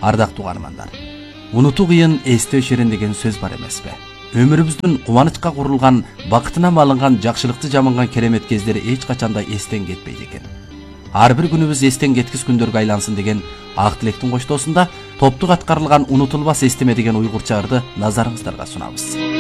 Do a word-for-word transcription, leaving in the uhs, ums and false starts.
Ардактуу угармандар, унутуу кыйын, эстөө шерин деген сөз бар эмеспи? Өмүрүбүздүн кубанычка курулган, бакытынан алынган, жакшылыкты жаманган керемет кездери эч качанда эстен кетпейт экен. Ар бир күнүбүз эстен кеткис күндөргө айлансын деген ак тилектин коштоосунда топтук аткарылган унутулбас эстеме деген уйгурча ырды назарыңыздарга сунабыз.